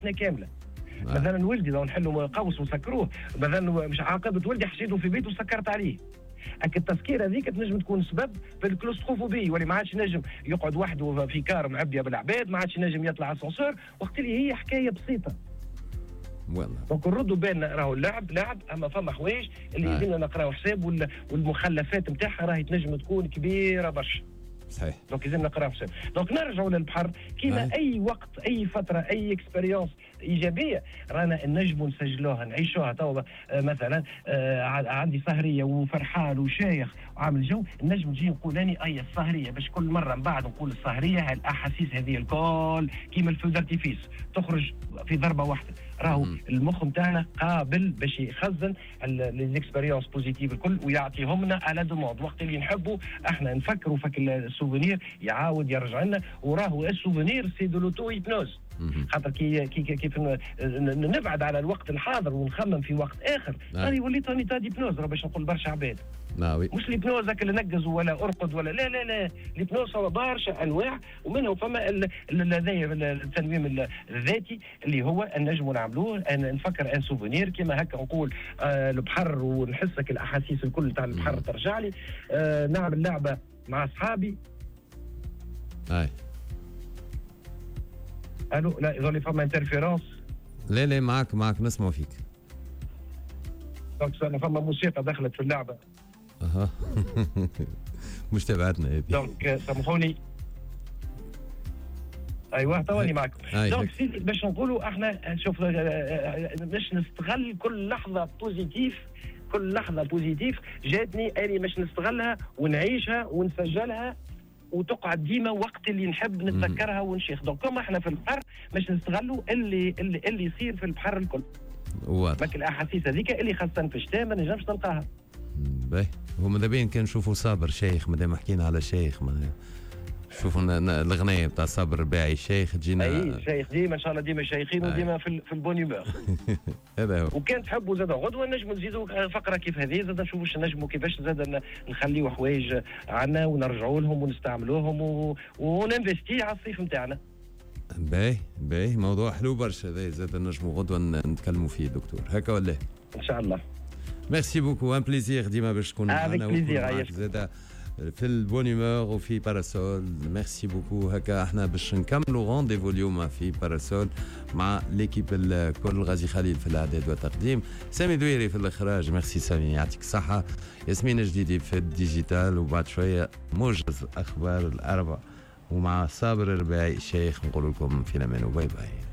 كامله. مثلا ولدي لو نحلوا قوس وسكروه، مثلا مش عاقبه ولدي حشيته في بيته وسكرت عليه. التسكير هذيك تنجم تكون سبب في الكلوستروفوبي، واللي ما عادش نجم يقعد وحده في كار معبيه بالعباد، ما عادش نجم يطلع اسانسور، وقت اللي هي حكايه بسيطه. والله دونك نردوا بالنا، راهو اللعب لعب، اما فما حوايج اللي يلزمنا نقراو حساب، والمخلفات نتاعها راهي تنجم تكون كبيره برشا. صحيح. دونك لازم نقراو حساب. دونك نرجعوا للبحر كيما اي وقت، اي فتره، اي اكسبيريونس ايجابيه رانا نجموا نسجلوها نعيشوها. توا مثلا عندي سهريه وفرحان وشايخ وعامل جو، نجم نجي نقول اني اي السهريه، باش كل مره من بعد نقول السهريه هالاحاسيس هذه الكل كيما الفو دارتيفيس تخرج في ضربه واحده. راهو المخ نتاعنا قابل باش يخزن ليزيكسبيريونس بوزيتيف الكل ويعطيهم لنا على دوموند. وقت اللي نحبوا احنا نفكروا فك السوفونير يعاود يرجع لنا. وراهو السوفونير سي دو لوتو هيبنوز، خاطر كيف نبعد على الوقت الحاضر ونخمم في وقت اخر هذه وليت راني تاع ديبنوز، باش نقول برشا عباد. مش الهيبنوز هاك اللي نقز ولا ارقد ولا لا لا لا، الهيبنوز هو برشا انواع، ومنهم فما التنويم الذاتي اللي هو نجموا نعملوه. نفكر ان سوفونير كيما هكا نقول البحر ونحسك الاحاسيس الكل تاع البحر ترجع لي. نعمل لعبه مع اصحابي. الو لا يظل فما انترفيرونس. لا معك نسمع فيك. دونك فما موسيقى دخلت في اللعبه. مش تبعتنا هذه. دونك سامحوني. ايوه تواني معكم. دونك باش نقولوا احنا شوف باش نستغل كل لحظه بوزيتيف، كل لحظه بوزيتيف جاتني اني باش نستغلها ونعيشها ونسجلها وتقعد ديما وقت اللي نحب نتذكرها ونشيخ. دونك كما احنا في البحر باش نستغلوا اللي يصير في البحر الكل. واضح. الاحاسيس هذيك اللي خاصه في الشتاء ما نجمش تلقاها. باهي هو ماذا بين كان نشوفوا صابر شيخ، مادام حكينا على شيخ شوفوا الاغنيه بتاع صابر الرباعي الشيخ تجينا. اي شيخ ديما ان شاء الله ديما شيخين وديما في البون هومور. هذا هو. وكان تحبوا زاد غدوه نجموا نزيدوا فقره كيف هذه، زاد نشوفوا نجموا كيفاش زاد نخليوا حوايج عنا ونرجعوا لهم ونستعملوهم وننفستي على الصيف نتاعنا. باهي موضوع حلو برشا هذا، زاد نجموا غدوه نتكلموا فيه دكتور هكا ولا ان شاء الله. ميرسي بوكو، ان بليزير ديما باش تكون معنا زاد في البون هومور وفي باراسول. ميرسي بوكو. هكا احنا باش نكملوا رونديفو اليوم في باراسول مع ليكيب الكل. غازي خليل في الاعداد والتقديم، سامي دويري في الاخراج. ميرسي سامي يعطيك الصحه. ياسمين جديدي في الديجيتال، وبعد شويه موجز اخبار الاربع ومع صابر الرباعي شيخ نقول لكم في الامان وباي باي.